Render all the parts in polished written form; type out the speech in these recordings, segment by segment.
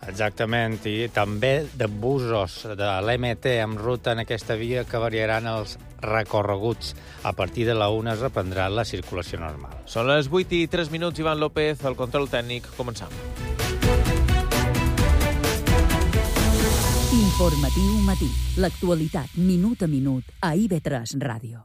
Exactament, i també de busos de l'MT en ruta en aquesta via que variaran els recorreguts. A partir de la 1 es reprendrà la circulació normal. Són les 8:03, Ivan López, el control tècnic. Començam. Informatiu matí. L'actualitat, minut a minut, a IB3 Ràdio.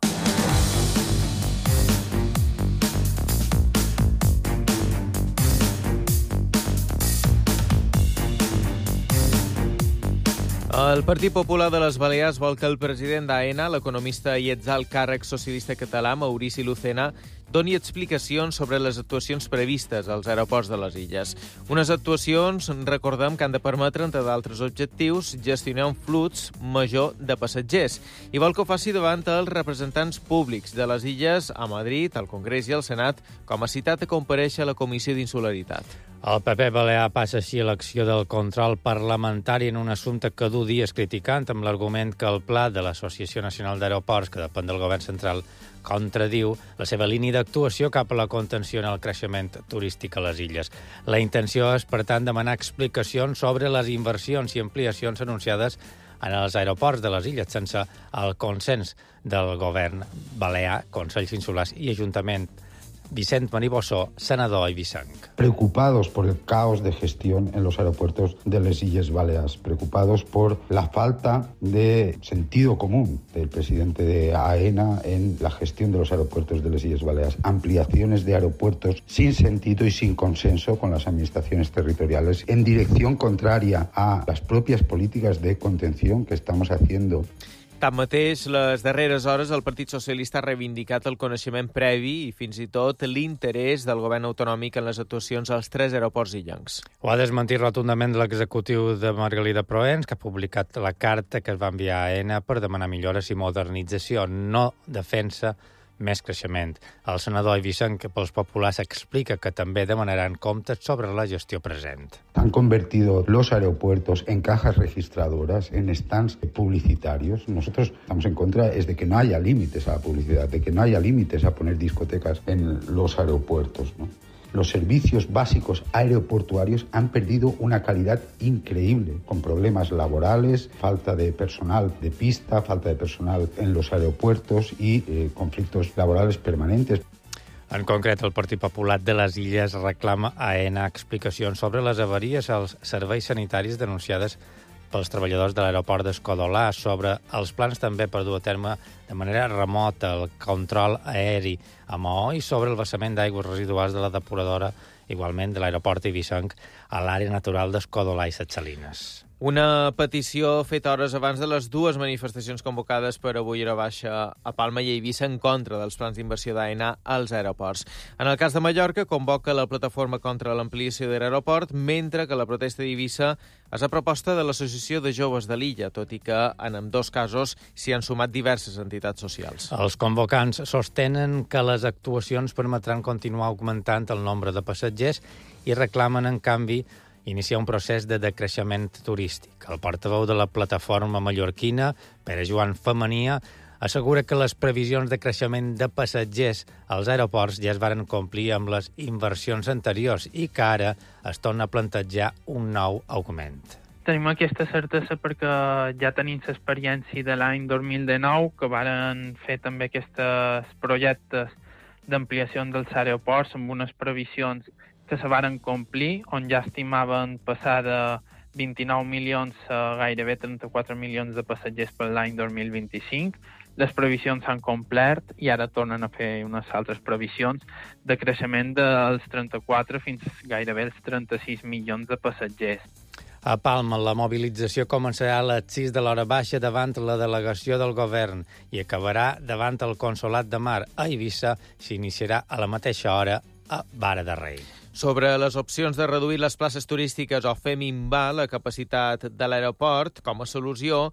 El Partit Popular de les Balears vol que el president d'AENA, l'economista i exalt càrrec socialista català, Maurici Lucena, doni explicacions sobre les actuacions previstes als aeroports de les illes. Unes actuacions, recordem, que han de permetre, entre d'altres objectius, gestionar un flux major de passatgers. I vol que ho faci davant els representants públics de les illes a Madrid, al Congrés i al Senat, com a citat a comparèixer a la Comissió d'Insularitat. El PP balear passa així a l'acció del control parlamentari en un assumpte que du dies criticant, amb l'argument que el pla de l'Associació Nacional d'Aeroports, que depèn del govern central, contradiu la seva línia d'actuació cap a la contenció en el creixement turístic a les illes. La intenció és, per tant, demanar explicacions sobre les inversions i ampliacions anunciades en els aeroports de les illes sense el consens del govern balear, Consells Insulars i Ajuntament. Vicent Manibossó, senador eivissenc. Preocupados por el caos de gestión en los aeropuertos de las Illes Baleares, preocupados por la falta de sentido común del presidente de AENA en la gestión de los aeropuertos de las Illes Baleares, ampliaciones de aeropuertos sin sentido y sin consenso con las administraciones territoriales, en dirección contraria a las propias políticas de contención que estamos haciendo. Tanmateix, les darreres hores el Partit Socialista ha reivindicat el coneixement previ i fins i tot l'interès del govern autonòmic en les actuacions als 3 aeroports illencs. Ho ha desmentit rotundament l'executiu de Margalida Proens, que ha publicat la carta que es va enviar a AENA per demanar millores i modernització, no defensa més creixement. El senador eivissenc pels populars explica que també demanaran comptes sobre la gestió present. Han convertido los aeropuertos en cajas registradoras, en stands publicitarios. Nosotros estamos en contra es de que no haya límites a la publicidad, de que no haya límites a poner discotecas en los aeropuertos, ¿no? Los servicios básicos aeroportuarios han perdido una calidad increíble, con problemas laborales, falta de personal de pista, falta de personal en los aeropuertos y conflictos laborales permanentes. En concret, el Partit Popular de les Illes reclama a AENA explicacions sobre les avaries als serveis sanitaris denunciades pels treballadors de l'aeroport d'Escodolà, sobre els plans també per dur a terme de manera remota el control aeri a Maó i sobre el vessament d'aigües residuals de la depuradora, igualment de l'aeroport eivissenc, a l'àrea natural d'Escodolà i Ses Salines. Una petició feta hores abans de les 2 manifestacions convocades per avui a baixa a Palma i Eivissa en contra dels plans d'inversió d'AENA als aeroports. En el cas de Mallorca, convoca la plataforma contra l'ampliació de l'aeroport, mentre que la protesta d'Eivissa és a proposta de l'Associació de Joves de l'Illa, tot i que en ambdós casos s'hi han sumat diverses entitats socials. Els convocants sostenen que les actuacions permetran continuar augmentant el nombre de passatgers i reclamen, en canvi, iniciar un procés de decreixement turístic. El portaveu de la plataforma mallorquina, Pere Joan Femenia, assegura que les previsions de creixement de passatgers als aeroports ja es varen complir amb les inversions anteriors i que ara es torna a plantejar un nou augment. Tenim aquesta certesa perquè ja tenim l'experiència de l'any 2019, que varen fer també aquests projectes d'ampliació dels aeroports amb unes previsions que se varen complir, on ja estimaven passar de 29 milions a gairebé 34 milions de passatgers per l'any 2025. Les previsions s'han complert i ara tornen a fer unes altres previsions de creixement dels 34 fins gairebé els 36 milions de passatgers. A Palma, la mobilització començarà a les 6 de l'hora baixa davant la delegació del govern i acabarà davant el Consolat de Mar. A Eivissa s'iniciarà a la mateixa hora a Vara de Rei. Sobre les opcions de reduir les places turístiques o fer minvar la capacitat de l'aeroport com a solució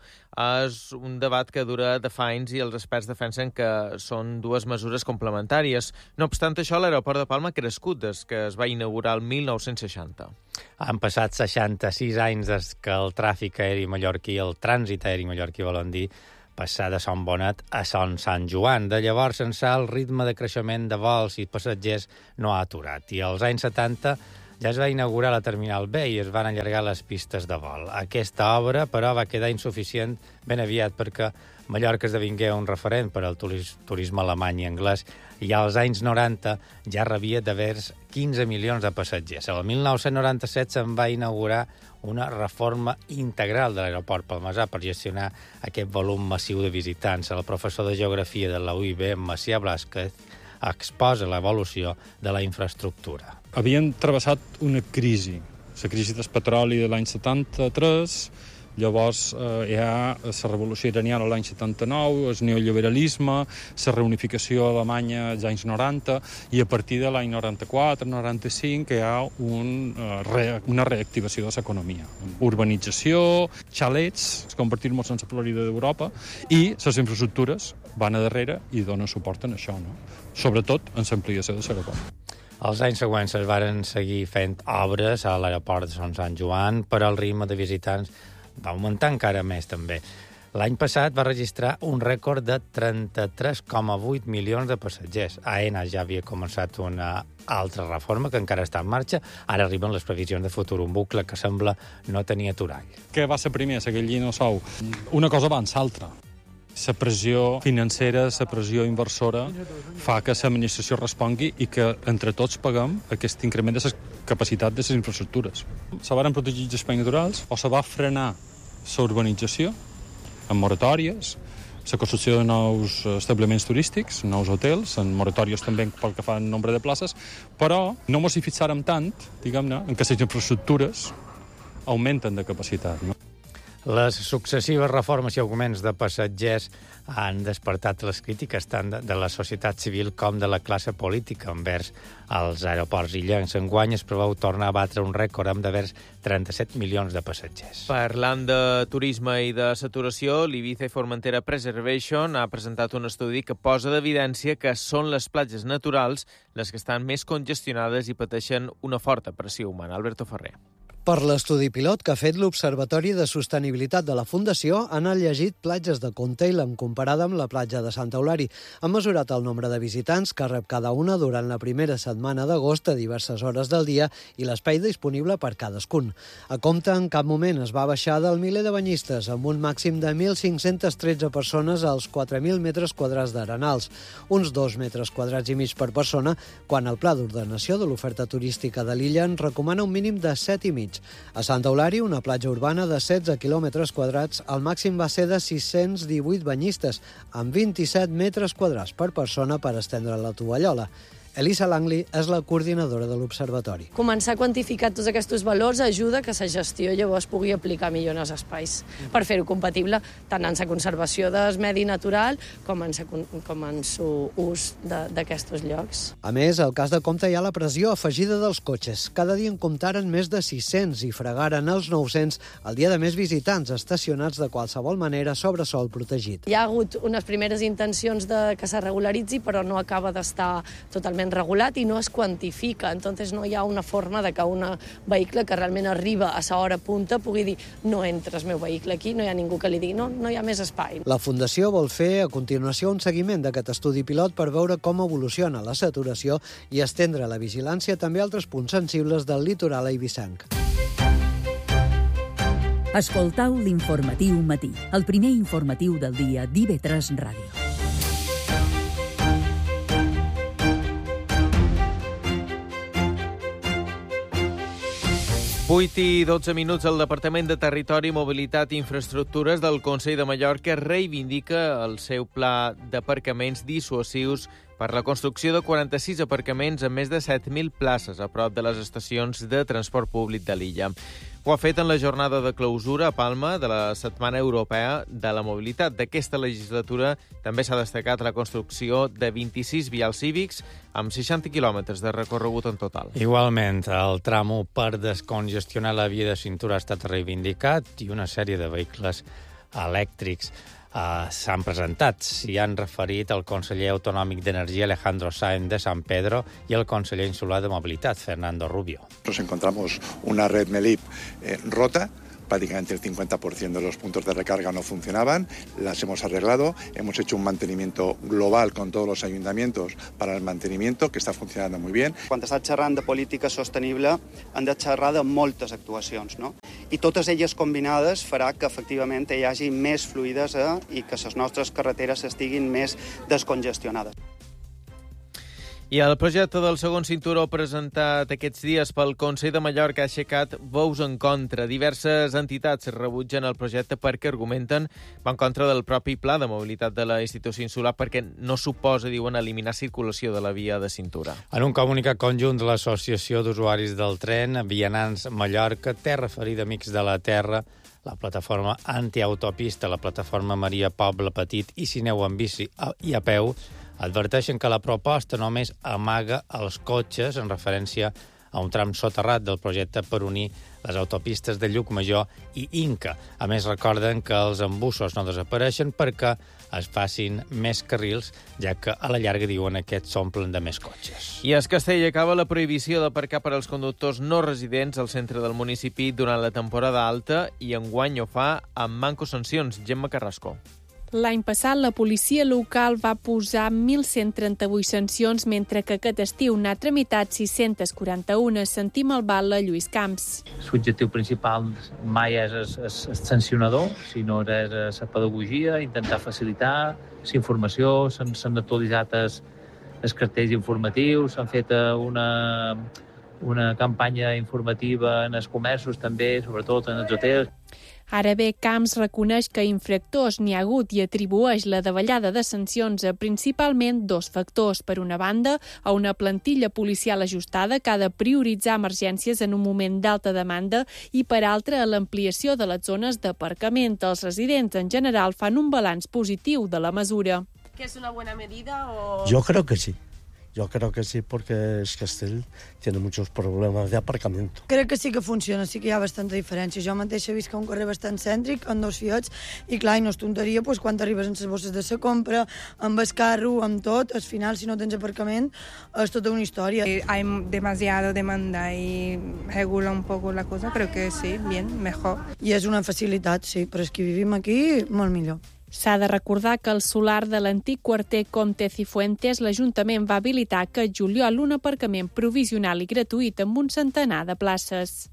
és un debat que dura de fa anys i els experts defensen que són 2 mesures complementàries. No obstant això, l'aeroport de Palma ha crescut des que es va inaugurar el 1960. Han passat 66 anys des que el tràfic aeri mallorquí, el trànsit aeri mallorquí, volen dir, passar de Son Bonet a Son Sant Joan. De llavors ençà, el ritme de creixement de vols i passatgers no ha aturat. I als anys 70 ja es va inaugurar la Terminal B i es van allargar les pistes de vol. Aquesta obra, però, va quedar insuficient ben aviat perquè Mallorca esdevingué un referent per al turisme alemany i anglès i als anys 90 ja rebia de vers 15 milions de passatgers. El 1997 se'n va inaugurar una reforma integral de l'aeroport palmesà per gestionar aquest volum massiu de visitants. El professor de Geografia de la UIB, Macià Blázquez, exposa l'evolució de la infraestructura. Havien travessat una crisi, la crisi del petroli de l'any 73, llavors hi ha la revolució iraniana l'any 79, el neoliberalisme, la reunificació alemanya als anys 90, i a partir de l'any 94-95 hi ha una reactivació de l'economia. Urbanització, xalets, convertir-nos en la Florida d'Europa, i les infraestructures van a darrere i donen suport en això, no? Sobretot en l'ampliació de l'aeroport. Els anys següents es varen seguir fent obres a l'aeroport de Sant Joan, però el ritme de visitants va augmentar encara més, també. L'any passat va registrar un rècord de 33,8 milions de passatgers. AENA ja havia començat una altra reforma que encara està en marxa. Ara arriben les previsions de futur, un bucle que sembla no tenir aturall. Què va ser primer, la gallina o l'ou? Una cosa abans l'altra. La pressió financera, la pressió inversora fa que l'administració respongui i que entre tots paguem aquest increment de la capacitat de les infraestructures. Se van protegir els espais naturals o se va frenar la urbanització amb moratòries, la construcció de nous establiments turístics, nous hotels, en moratòries també pel que fa al nombre de places, però no ens hi fixàrem tant, diguem-ne, en que les infraestructures augmenten de capacitat, no? Les successives reformes i augments de passatgers han despertat les crítiques tant de la societat civil com de la classe política envers els aeroports illencs. Enguany es preveu tornar a batre un rècord amb de vers 37 milions de passatgers. Parlant de turisme i de saturació, l'Ibiza i Formentera Preservation ha presentat un estudi que posa d'evidència que són les platges naturals les que estan més congestionades i pateixen una forta pressió humana. Alberto Ferrer. Per l'estudi pilot que ha fet l'Observatori de Sostenibilitat de la Fundació, han llegit platges de Contail comparada amb la platja de Santa Eulària. Han mesurat el nombre de visitants que rep cada una durant la primera setmana d'agost a diverses hores del dia i l'espai disponible per cadascun. A compte, en cap moment es va baixar del miler de banyistes, amb un màxim de 1.513 persones als 4.000 metres quadrats d'arenals, uns 2 metres quadrats i mig per persona, quan el Pla d'Ordenació de l'Oferta Turística de l'illa en recomana un mínim de 7,5. A Santa Eulària, una platja urbana de 16 quilòmetres quadrats, el màxim va ser de 618 banyistes, amb 27 metres quadrats per persona per estendre la tovallola. Elisa Langley és la coordinadora de l'Observatori. Començar a quantificar tots aquests valors ajuda que la gestió llavors pugui aplicar millor en els espais per fer-ho compatible tant en la conservació del medi natural com en l'ús d'aquests llocs. A més, al cas de compte hi ha la pressió afegida dels cotxes. Cada dia en comptaren més de 600 i fregaren els 900 el dia de més visitants estacionats de qualsevol manera sobre sòl protegit. Hi ha hagut unes primeres intencions de que se regularitzi, però no acaba d'estar totalment regulat i no es quantifica. Entonces no hi ha una forma de que un vehicle que realment arriba a la hora punta pugui dir no entra el meu vehicle aquí, no hi ha ningú que li digui no hi ha més espai. La Fundació vol fer a continuació un seguiment d'aquest estudi pilot per veure com evoluciona la saturació i estendre la vigilància també a altres punts sensibles del litoral eivissenc. Escoltau l'Informatiu Matí, el primer informatiu del dia d'IV3 Ràdio. 8 i 12 minuts, el Departament de Territori, Mobilitat i Infraestructures del Consell de Mallorca reivindica el seu pla d'aparcaments dissuasius per la construcció de 46 aparcaments amb més de 7.000 places a prop de les estacions de transport públic de l'illa. Ho ha fet en la jornada de clausura a Palma de la Setmana Europea de la Mobilitat. D'aquesta legislatura també s'ha destacat la construcció de 26 vials cívics amb 60 quilòmetres de recorregut en total. Igualment, el tram 1 per descongestionar la via de cintura ha estat reivindicat i una sèrie de vehicles elèctrics s'han presentat. S'hi han referit el conseller autonòmic d'Energia, Alejandro Sáenz de San Pedro, i el conseller insular de Mobilitat, Fernando Rubio. Nos encontramos una red MELIP rota, prácticamente el 50% de los puntos de recarga no funcionaban, las hemos arreglado, hemos hecho un mantenimiento global con todos los ayuntamientos para el mantenimiento, que está funcionando muy bien. Quan estàs xerrant de política sostenible, hem de xerrar de moltes actuacions, no? I totes elles combinades farà que efectivament hi hagi més fluidesa i que les nostres carreteres estiguin més descongestionades. I el projecte del segon cinturó presentat aquests dies pel Consell de Mallorca ha aixecat veus en contra. Diverses entitats rebutgen el projecte perquè argumenten va en contra del propi pla de mobilitat de la institució insular perquè no suposa, diuen, eliminar circulació de la via de cintura. En un comunicat conjunt de l'Associació d'Usuaris del Tren, Vianants Mallorca, Terra Ferida Amics de la Terra, la plataforma antiautopista, la plataforma Maria Poble Petit i Si aneu en bici i a peu, adverteixen que la proposta només amaga els cotxes en referència a un tram soterrat del projecte per unir les autopistes de Llucmajor i Inca. A més, recorden que els embussos no desapareixen perquè es facin més carrils, ja que a la llarga, diuen, aquests s'omplen de més cotxes. I a Castell acaba la prohibició d'aparcar per als conductors no residents al centre del municipi durant la temporada alta i enguany ho fa amb manco sancions. Gemma Carrasco. L'any passat, la policia local va posar 1.138 sancions, mentre que aquest estiu n'ha tramitat 641. Sentim el batlle Lluís Camps. L'objectiu principal mai és el sancionador, sinó és la pedagogia, intentar facilitar la informació, s'han actualitzat els cartells informatius, s'han fet una campanya informativa en els comerços també, sobretot en els hotels. Ara bé, Camps reconeix que infractors n'hi ha hagut i atribueix la davallada de sancions a principalment dos factors. Per una banda, a una plantilla policial ajustada que ha de prioritzar emergències en un moment d'alta demanda i, per altra, a l'ampliació de les zones d'aparcament. Els residents, en general, fan un balanç positiu de la mesura. ¿Que es una buena medida o...? Yo creo que sí. Yo creo que sí, porque Castell tiene muchos problemas de aparcamiento. Crec que sí que funciona, sí que hi ha bastanta diferència. Jo mateixa he vist que un carrer bastant cèntric, amb dos fiets, i clar, i no és tonteria, doncs, quan t'arribes amb les bosses de la compra, amb el carro, amb tot, al final, si no tens aparcament, és tota una història. Hay demasiado demanda y regula un poco la cosa, creo que sí, bien, mejor. I és una facilitat, sí, però és que vivim aquí, molt millor. S'ha de recordar que al solar de l'antic quarter Comte Cifuentes l'Ajuntament va habilitar aquest juliol un aparcament provisional i gratuït amb un centenar de places.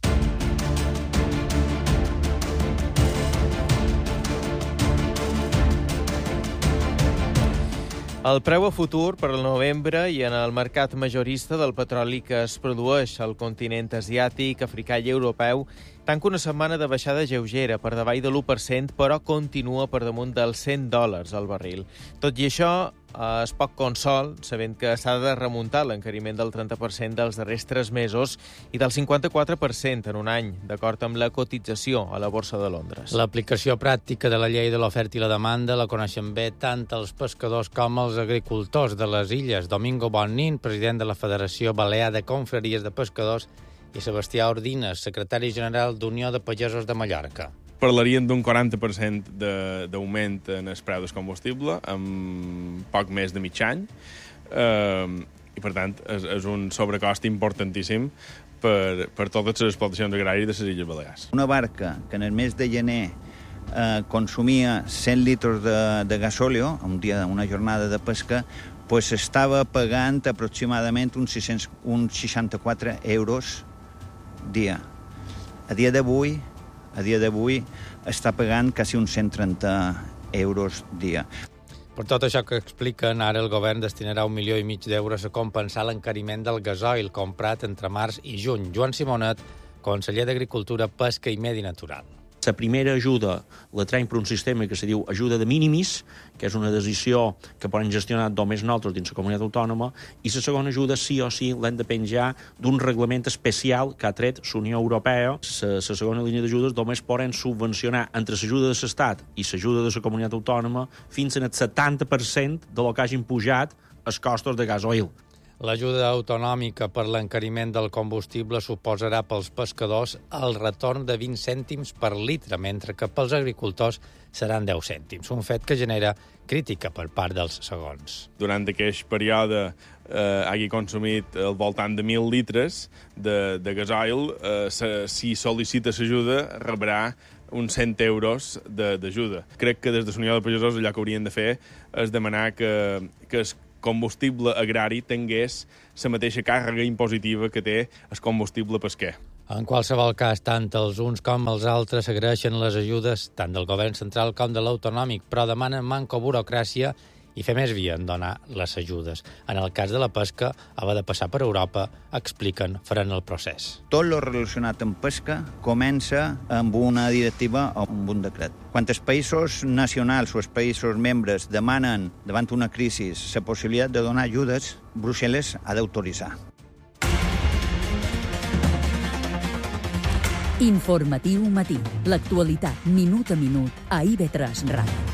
El preu a futur per al novembre i en el mercat majorista del petroli que es produeix al continent asiàtic, africà i europeu tanca una setmana de baixada lleugera per davall de l'1%, però continua per damunt dels $100 al barril. Tot i això, és poc consol, sabent que s'ha de remuntar l'encariment del 30% dels darrers 3 mesos i del 54% en un any, d'acord amb la cotització a la Borsa de Londres. L'aplicació pràctica de la llei de l'oferta i la demanda la coneixen bé tant els pescadors com els agricultors de les illes. Domingo Bonin, president de la Federació Balear de Confraries de Pescadors, i Sebastià Ordines, secretari general d'Unió de Pagesos de Mallorca. Parlarien d'un 40% d'augment en el preu del combustible en poc més de mig any i, per tant, és un sobrecost importantíssim per totes les explotacions agràries de les Illes Balears. Una barca que en el mes de gener consumia 100 litres de gasóleo, una jornada de pesca, pues estava pagant aproximadament uns 64 euros dia. A dia d'avui està pagant quasi uns 130 euros dia. Per tot això que expliquen, ara el govern destinarà 1,5 milions d'euros a compensar l'encariment del gasoil comprat entre març i juny. Joan Simonet, conseller d'Agricultura, Pesca i Medi Natural. La primera ajuda la traiem per un sistema que se diu ajuda de minimis, que és una decisió que poden gestionar només nosaltres dins la comunitat autònoma, i la segona ajuda sí o sí l'hem de penjar d'un reglament especial que ha tret l'Unió Europea. La segona línia d'ajudes només poden subvencionar entre l'ajuda de l'Estat i l'ajuda de la comunitat autònoma fins al 70% de lo que hagin pujat els costos de gasoil. L'ajuda autonòmica per l'encariment del combustible suposarà pels pescadors el retorn de 20 cèntims per litre, mentre que pels agricultors seran 10 cèntims, un fet que genera crítica per part dels segons. Durant aquest període hagi consumit al voltant de 1.000 litres de gasoil, si sol·licita l'ajuda rebrà uns 100 euros d'ajuda. Crec que des de l'Unió de Pagesos allò que haurien de fer és demanar que el combustible agrari tingués la mateixa càrrega impositiva que té el combustible pesquer. En qualsevol cas, tant els uns com els altres agraeixen les ajudes tant del govern central com de l'autonòmic, però demanen manco burocràcia i fer més via en donar les ajudes. En el cas de la pesca, haver de passar per Europa, expliquen, faran el procés. Tot lo relacionat amb pesca comença amb una directiva o amb un decret. Quan els països nacionals o els països membres demanen, davant una crisi, la possibilitat de donar ajudes, Brussel·les ha d'autoritzar. Informatiu matí. L'actualitat, minut a minut, a IB3 Ràdio.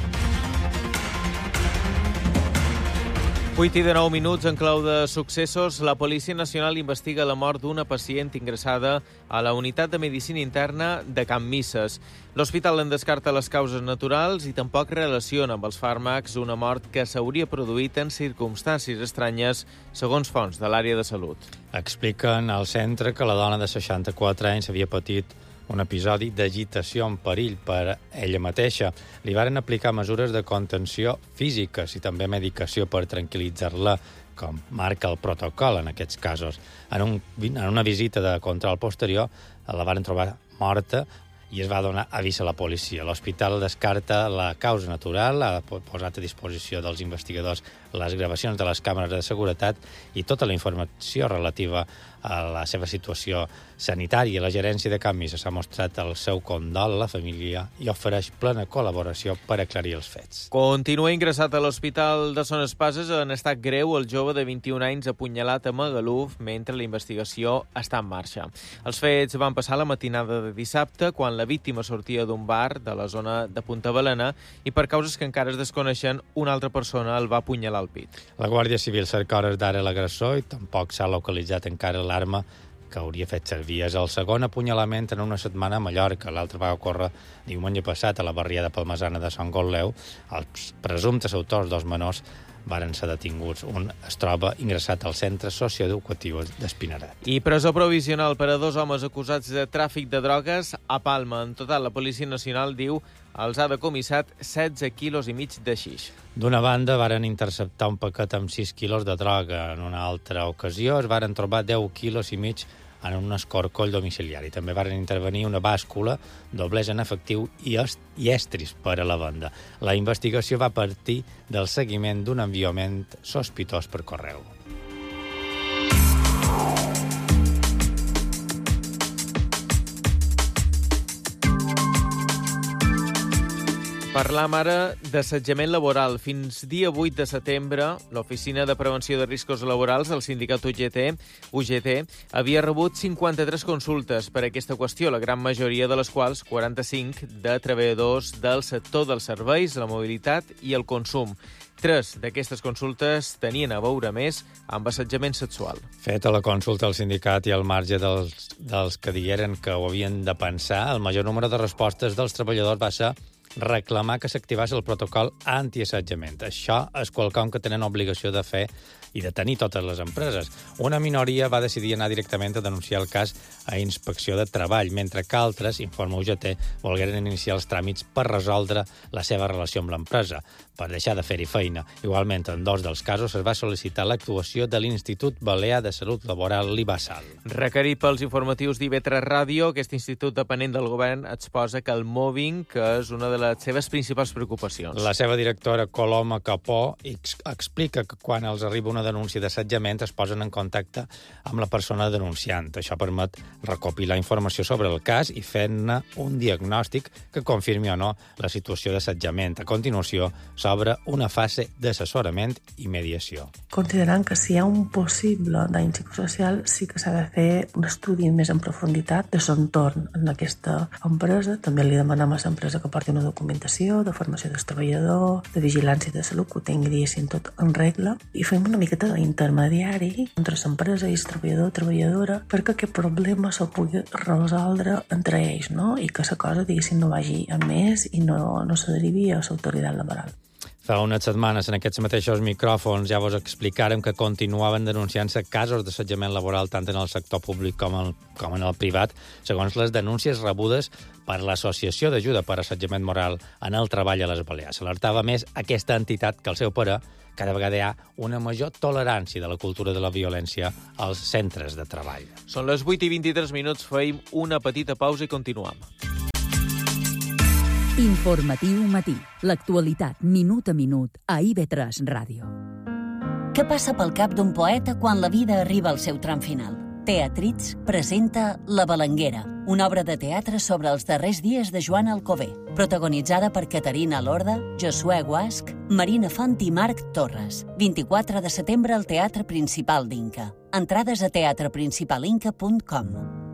8 i de 9 minuts en clau de successos. La Policia Nacional investiga la mort d'una pacient ingressada a la unitat de medicina interna de Can Misses. L'hospital en descarta les causes naturals i tampoc relaciona amb els fàrmacs una mort que s'hauria produït en circumstàncies estranyes, segons fonts de l'àrea de salut. Expliquen al centre que la dona de 64 anys havia patit un episodi d'agitació en perill per ella mateixa. Li varen aplicar mesures de contenció físiques i també medicació per tranquil·litzar-la, com marca el protocol en aquests casos. En una visita de control posterior la varen trobar morta i es va donar avís a la policia. L'hospital descarta la causa natural, ha posat a disposició dels investigadors les gravacions de les càmeres de seguretat i tota la informació relativa a la seva situació sanitària. La gerència de Can Misses s'ha mostrat el seu condol a la família i ofereix plena col·laboració per aclarir els fets. Continua ingressat a l'Hospital de Son Espases en estat greu el jove de 21 anys apunyalat a Magaluf mentre la investigació està en marxa. Els fets van passar la matinada de dissabte quan la víctima sortia d'un bar de la zona de Punta Balena i per causes que encara es desconeixen una altra persona el va apunyalar al pit. La Guàrdia Civil cerca hores d'ara l'agressor i tampoc s'ha localitzat encara l'arma que hauria fet servir. És el segon apunyalament en una setmana a Mallorca. L'altre va ocórrer diumenge passat a la barriada palmesana de Sant Gotleu. Els presumptes autors dels menors varen ser detinguts. Un es troba ingressat al centre socioeducatiu d'Espinarat. I presó provisional per a 2 homes acusats de tràfic de drogues a Palma. En total, la Policia Nacional diu els ha decomissat 16 quilos i mig de xix. D'una banda, varen interceptar un paquet amb 6 quilos de droga. En una altra ocasió es varen trobar 10 quilos i mig en un escorcoll domiciliari. També varen intervenir una bàscula, doblers en efectiu i estris per a la venda. La investigació va partir del seguiment d'un enviament sospitós per correu. Parlam ara d'assetjament laboral. Fins dia 8 de setembre, l'Oficina de Prevenció de Riscos Laborals del sindicat UGT havia rebut 53 consultes per aquesta qüestió, la gran majoria de les quals, 45, de treballadors del sector dels serveis, la mobilitat i el consum. 3 d'aquestes consultes tenien a veure més amb assetjament sexual. Feta la consulta al sindicat i al marge dels que digueren que ho havien de pensar, el major número de respostes dels treballadors va ser reclamar que s'activés el protocol antiassetjament. Això és quelcom que tenen obligació de fer i de tenir totes les empreses. Una minoria va decidir anar directament a denunciar el cas a Inspecció de Treball, mentre que altres, informa UGT, volgueren iniciar els tràmits per resoldre la seva relació amb l'empresa, per deixar de fer-hi feina. Igualment, en 2 dels casos es va sol·licitar l'actuació de l'Institut Balear de Salut Laboral, l'IBASAL. Requerit pels informatius d'IB3 Ràdio, aquest institut dependent del govern exposa que el mobbing, que és una de les seves principals preocupacions. La seva directora, Coloma Capó, explica que quan els arriba una denúncia d'assetjament es posen en contacte amb la persona denunciant. Això permet recopilar informació sobre el cas i fer-ne un diagnòstic que confirmi o no la situació d'assetjament. A continuació, s'obre una fase d'assessorament i mediació. Considerant que si hi ha un possible dany psicosocial, sí que s'ha de fer un estudi més en profunditat de l'entorn en aquesta empresa. També li demanem a l'empresa que porti una documentació de formació del treballador, de vigilància de salut, que ho tingui, diguéssim, tot en regla, i fem una miqueta d'intermediari entre l'empresa i el treballador o treballadora perquè aquest problema se pugui resoldre entre ells, no? I que la cosa, diguéssim, no vagi a més i no se derivi a l'autoritat laboral. Fa unes setmanes, en aquests mateixos micròfons, ja vos explicàrem que continuaven denunciant-se casos d'assetjament laboral tant en el sector públic com en el privat, segons les denúncies rebudes per l'Associació d'Ajuda per Assetjament Moral en el Treball a les Balears. S'alertava més aquesta entitat que, al seu parer, cada vegada hi ha una major tolerància de la cultura de la violència als centres de treball. Són les 8:23, feim una petita pausa i continuem. Informatiu matí. L'actualitat minut a minut a IB3 Ràdio. Què passa pel cap d'un poeta quan la vida arriba al seu tram final? Teatrits presenta La Balanguera, una obra de teatre sobre els darrers dies de Joan Alcover, protagonitzada per Caterina Lorda, Josué Guasch, Marina Font i Marc Torres. 24 de setembre al Teatre Principal d'Inca. Entrades a teatreprincipalinca.com.